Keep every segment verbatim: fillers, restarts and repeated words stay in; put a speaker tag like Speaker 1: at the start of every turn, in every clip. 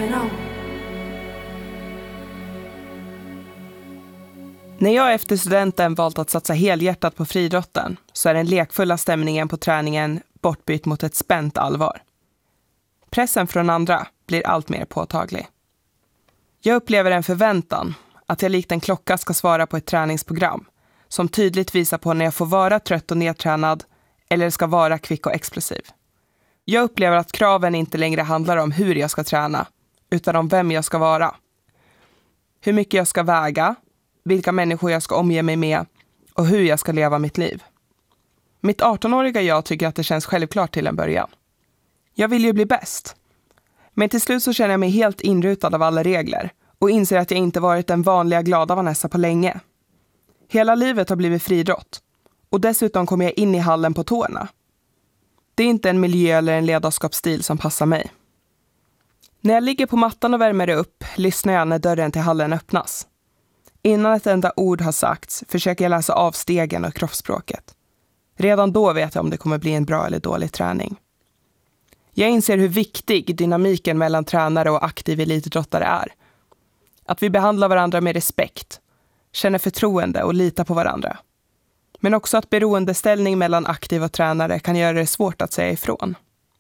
Speaker 1: När jag efter studenten valt att satsa helhjärtat på friidrotten så är den lekfulla stämningen på träningen bortbytt mot ett spänt allvar. Pressen från andra blir allt mer påtaglig. Jag upplever en förväntan att jag likt en klocka ska svara på ett träningsprogram som tydligt visar på när jag får vara trött och nedtränad eller ska vara kvick och explosiv. Jag upplever att kraven inte längre handlar om hur jag ska träna, utan om vem jag ska vara. Hur mycket jag ska väga, vilka människor jag ska omge mig med och hur jag ska leva mitt liv. Mitt artonåriga jag tycker att det känns självklart till en början. Jag vill ju bli bäst. Men till slut så känner jag mig helt inrutad av alla regler och inser att jag inte varit den vanliga glada Vanessa på länge. Hela livet har blivit friidrott och dessutom kommer jag in i hallen på tårna. Det är inte en miljö eller en ledarskapsstil som passar mig. När jag ligger på mattan och värmer upp lyssnar jag när dörren till hallen öppnas. Innan ett enda ord har sagts försöker jag läsa av stegen och kroppsspråket. Redan då vet jag om det kommer bli en bra eller dålig träning. Jag inser hur viktig dynamiken mellan tränare och aktiv elitidrottare är. Att vi behandlar varandra med respekt, känner förtroende och litar på varandra. Men också att beroendeställning mellan aktiv och tränare kan göra det svårt att säga ifrån.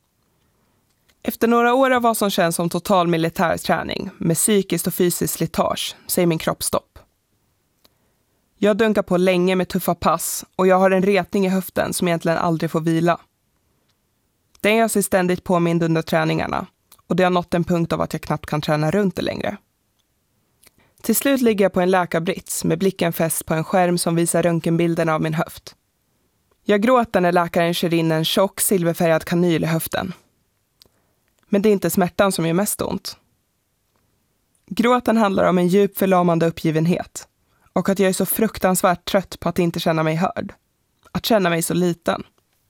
Speaker 1: Efter några år av vad som känns som total militärträning med psykiskt och fysiskt slitage säger min kropp stopp. Jag dunkar på länge med tuffa pass och jag har en retning i höften som egentligen aldrig får vila. Den gör sig ständigt påmind under träningarna och det har nått en punkt av att jag knappt kan träna runt det längre. Till slut ligger jag på en läkarbrits med blicken fäst på en skärm som visar röntgenbilderna av min höft. Jag gråter när läkaren kör in en tjock silverfärgad kanyl i höften. Men det är inte smärtan som gör mest ont. Gråten handlar om en djup förlamande uppgivenhet och att jag är så fruktansvärt trött på att inte känna mig hörd. Att känna mig så liten.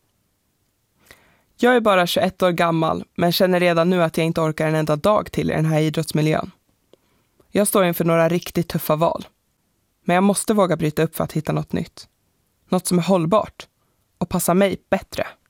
Speaker 1: Jag är bara tjugoett år gammal men känner redan nu att jag inte orkar en enda dag till i den här idrottsmiljön. Jag står inför några riktigt tuffa val. Men jag måste våga bryta upp för att hitta något nytt. Något som är hållbart och passar mig bättre.